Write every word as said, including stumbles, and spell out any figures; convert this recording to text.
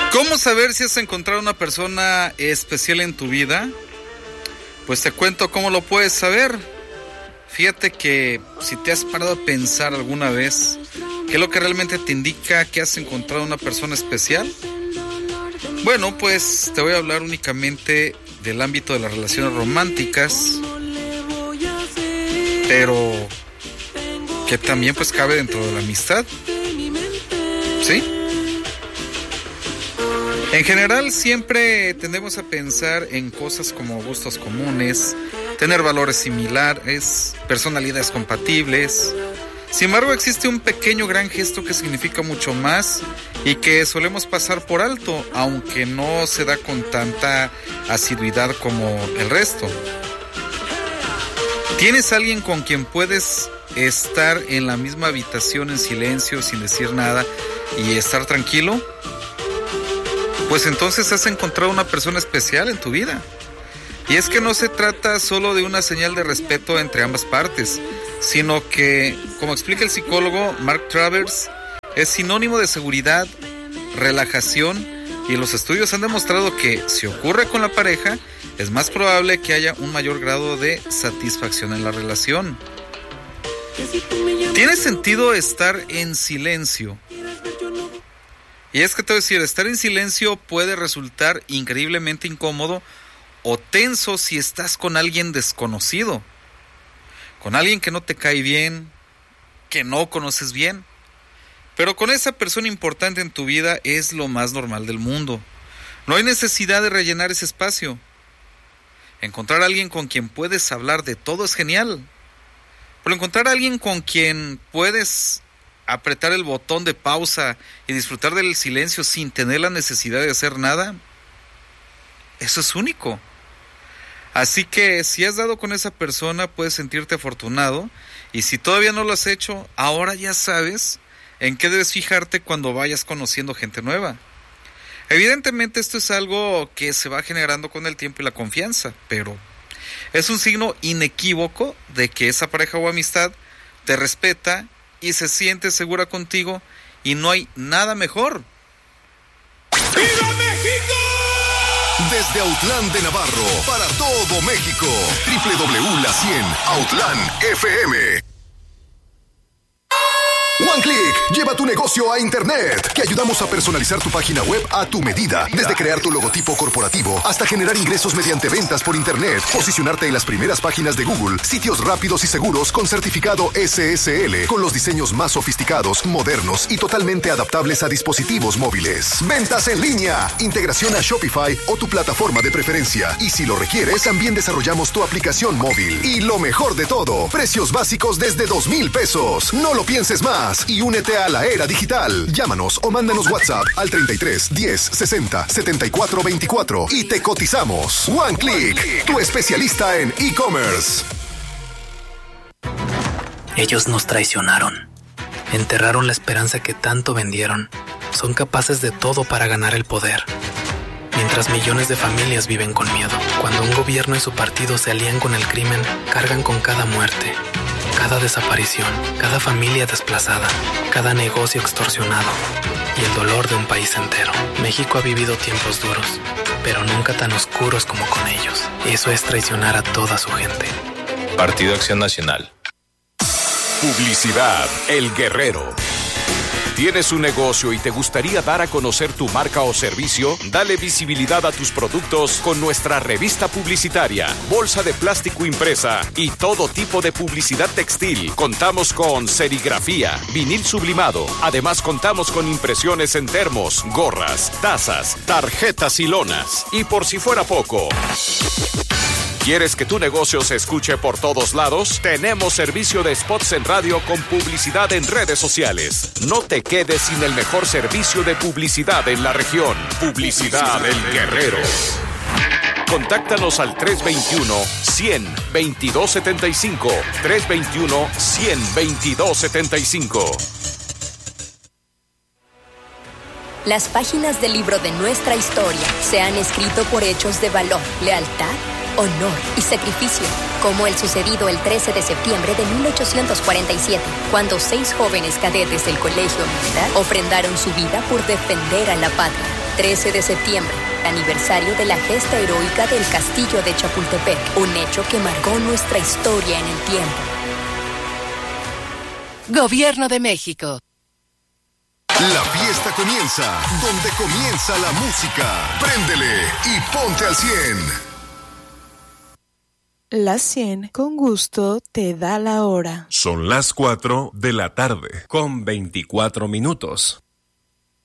¿Cómo saber si has encontrado una persona especial en tu vida? Pues te cuento cómo lo puedes saber. Fíjate que si te has parado a pensar alguna vez qué es lo que realmente te indica que has encontrado una persona especial. Bueno, pues te voy a hablar únicamente del ámbito de las relaciones románticas, pero que también pues cabe dentro de la amistad, ¿sí? En general siempre tendemos a pensar en cosas como gustos comunes, tener valores similares, personalidades compatibles. Sin embargo, existe un pequeño gran gesto que significa mucho más y que solemos pasar por alto, aunque no se da con tanta asiduidad como el resto. ¿Tienes alguien con quien puedes estar en la misma habitación en silencio, sin decir nada y estar tranquilo? Pues entonces has encontrado una persona especial en tu vida. Y es que no se trata solo de una señal de respeto entre ambas partes, sino que, como explica el psicólogo Mark Travers, es sinónimo de seguridad, relajación, y los estudios han demostrado que si ocurre con la pareja, es más probable que haya un mayor grado de satisfacción en la relación. ¿Tiene sentido estar en silencio? Y es que te voy a decir, estar en silencio puede resultar increíblemente incómodo o tenso si estás con alguien desconocido, con alguien que no te cae bien, que no conoces bien. Pero con esa persona importante en tu vida es lo más normal del mundo. No hay necesidad de rellenar ese espacio. Encontrar a alguien con quien puedes hablar de todo es genial. Pero encontrar a alguien con quien puedes apretar el botón de pausa y disfrutar del silencio sin tener la necesidad de hacer nada, eso es único. Así que si has dado con esa persona, puedes sentirte afortunado, y si todavía no lo has hecho, ahora ya sabes en qué debes fijarte cuando vayas conociendo gente nueva. Evidentemente esto es algo que se va generando con el tiempo y la confianza, pero es un signo inequívoco de que esa pareja o amistad te respeta y se siente segura contigo, y no hay nada mejor. ¡Viva México! Desde Autlán de Navarro, para todo México, doble u doble u doble u punto la cien Autlán F M. One Click, lleva tu negocio a internet. Te ayudamos a personalizar tu página web a tu medida. Desde crear tu logotipo corporativo hasta generar ingresos mediante ventas por internet, posicionarte en las primeras páginas de Google, sitios rápidos y seguros con certificado S S L, con los diseños más sofisticados, modernos y totalmente adaptables a dispositivos móviles. Ventas en línea, integración a Shopify o tu plataforma de preferencia. Y si lo requieres, también desarrollamos tu aplicación móvil. Y lo mejor de todo, precios básicos desde dos mil pesos. No lo pienses más y únete a la era digital. Llámanos o mándanos WhatsApp al treinta y tres, diez, sesenta, setenta y cuatro veinticuatro y te cotizamos. One Click, tu especialista en e-commerce. Ellos nos traicionaron. Enterraron la esperanza que tanto vendieron. Son capaces de todo para ganar el poder. Mientras millones de familias viven con miedo. Cuando un gobierno y su partido se alían con el crimen, cargan con cada muerte, cada desaparición, cada familia desplazada, cada negocio extorsionado y el dolor de un país entero. México ha vivido tiempos duros, pero nunca tan oscuros como con ellos. Eso es traicionar a toda su gente. Partido Acción Nacional. Publicidad El Guerrero. ¿Tienes un negocio y te gustaría dar a conocer tu marca o servicio? Dale visibilidad a tus productos con nuestra revista publicitaria, bolsa de plástico impresa y todo tipo de publicidad textil. Contamos con serigrafía, vinil sublimado. Además, contamos con impresiones en termos, gorras, tazas, tarjetas y lonas. Y por si fuera poco, ¿quieres que tu negocio se escuche por todos lados? Tenemos servicio de spots en radio con publicidad en redes sociales. No te quedes sin el mejor servicio de publicidad en la región. Publicidad El Guerrero. Contáctanos al tres veintiuno, cien, veintidós setenta y cinco. tres veintiuno, cien, veintidós setenta y cinco. Las páginas del libro de nuestra historia se han escrito por hechos de valor, lealtad, honor y sacrificio, como el sucedido el trece de septiembre de mil ochocientos cuarenta y siete, cuando seis jóvenes cadetes del Colegio Militar ofrendaron su vida por defender a la patria. trece de septiembre, aniversario de la gesta heroica del Castillo de Chapultepec, un hecho que marcó nuestra historia en el tiempo. Gobierno de México. La fiesta comienza donde comienza la música. Préndele y ponte al cien. La cien con gusto te da la hora. Son las cuatro de la tarde con veinticuatro minutos.